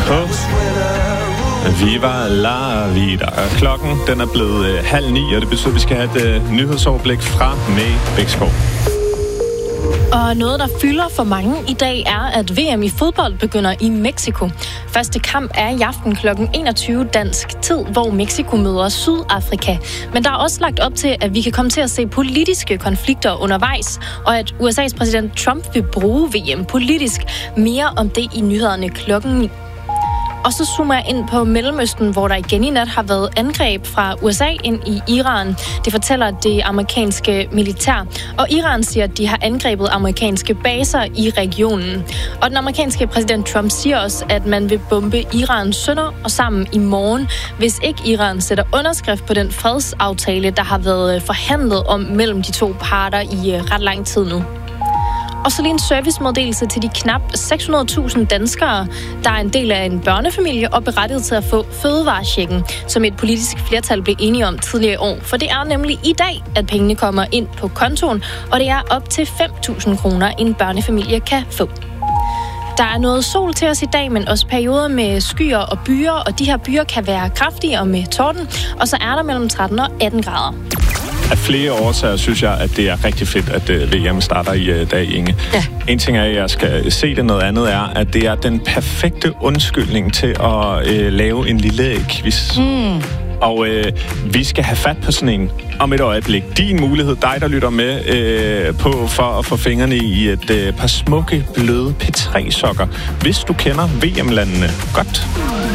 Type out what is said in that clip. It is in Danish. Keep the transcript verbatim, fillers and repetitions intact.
på Viva la Vida. Klokken den er blevet øh, halv ni, og det betyder, at vi skal have et øh, nyhedsoverblik fra May Bæksgaard. Og noget, der fylder for mange i dag, er, at V M i fodbold begynder i Mexico. Første kamp er i aften klokken enogtyve dansk tid, hvor Mexico møder Sydafrika. Men der er også lagt op til, at vi kan komme til at se politiske konflikter undervejs, og at U S A's præsident Trump vil bruge V M politisk. Mere om det i nyhederne klokken ni. Og så zoomer jeg ind på Mellemøsten, hvor der igen i nat har været angreb fra U S A ind i Iran. Det fortæller det amerikanske militær. Og Iran siger, at de har angrebet amerikanske baser i regionen. Og den amerikanske præsident Trump siger også, at man vil bombe Irans sønder og sammen i morgen, hvis ikke Iran sætter underskrift på den fredsaftale, der har været forhandlet om mellem de to parter i ret lang tid nu. Og så lige en servicemeddelelse til de knap seks hundrede tusind danskere, der er en del af en børnefamilie og berettiget til at få fødevarechecken, som et politisk flertal blev enige om tidligere i år. For det er nemlig i dag, at pengene kommer ind på kontoen, og det er op til fem tusind kroner, en børnefamilie kan få. Der er noget sol til os i dag, men også perioder med skyer og byer, og de her byer kan være kraftige og med torden, og så er der mellem tretten og atten grader. Af flere årsager synes jeg, at det er rigtig fedt, at uh, V M starter i uh, dag, Inge. Ja. En ting er, at jeg skal se det, noget andet er, at det er den perfekte undskyldning til at uh, lave en lille quiz. Mm. Og uh, vi skal have fat på sådan en om et øjeblik. Din mulighed, dig der lytter med uh, på for at få fingrene i et uh, par smukke, bløde P tre sokker, hvis du kender V M-landene godt.